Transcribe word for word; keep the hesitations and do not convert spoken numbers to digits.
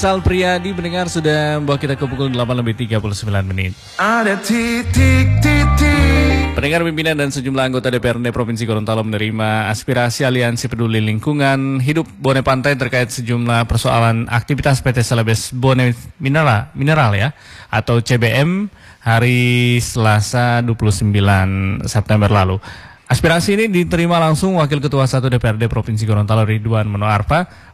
Sal Priyadi mendengar sudah membawa kita ke pukul delapan lebih tiga puluh sembilan menit. Ada titik-titik. Pendengar pimpinan dan sejumlah anggota D P R D Provinsi Gorontalo menerima aspirasi Aliansi Peduli Lingkungan Hidup Bone Pantai terkait sejumlah persoalan aktivitas P T Celebes Bone Mineral, Mineral ya, atau C B M hari Selasa dua puluh sembilan September lalu. Aspirasi ini diterima langsung Wakil Ketua satu D P R D Provinsi Gorontalo Ridwan Manoarfa